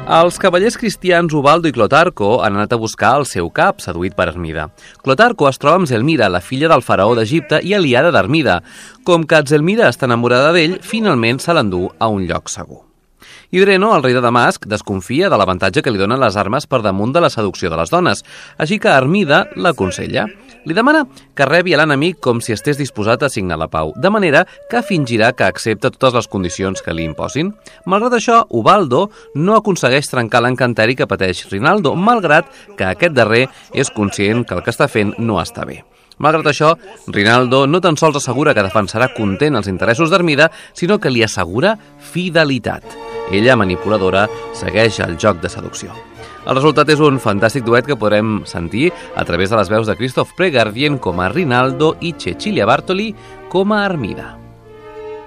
Els cavallers cristians Ubaldo i Clotarco han anat a buscar el seu cap, seduït per Armida. Clotarco es troba amb Zelmira, la filla del faraó d'Egipte i aliada d'Armida. Com que Zelmira està enamorada d'ell, finalment se l'endú a un lloc segur. Idreno, el rei de Damasc, desconfia de l'avantatge que li donen les armes per damunt de la seducció de les dones, així que Armida l'aconsella. Li demana que rebi a l'enemic com si estés disposat a signar la pau, de manera que fingirà que accepta totes les condicions que li imposin. Malgrat això, Ubaldo no aconsegueix trencar l'encanteri que pateix Rinaldo, malgrat que aquest darrer és conscient que el que està fent no està bé. Malgrat això, Rinaldo no tan sols assegura que defensarà content els interessos d'Armida, sinó que li assegura fidelitat. Ella, manipuladora, segueix el joc de seducció. El resultat és un fantàstic duet que podrem sentir a través de les veus de Christoph Preger dient com a Rinaldo i Cecilia Bartoli com a Armida.